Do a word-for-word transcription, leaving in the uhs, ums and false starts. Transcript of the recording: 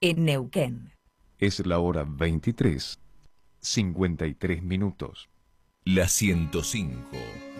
en Neuquén. Es la hora veintitrés, cincuenta y tres minutos. La ciento cinco.